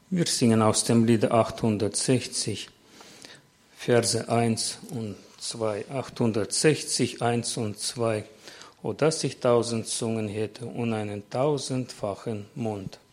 Wir singen aus dem Lied 860, Verse 1 und 2. 860, 1 und 2. O dass ich 1000 Zungen hätte und einen 1000-fachen Mund.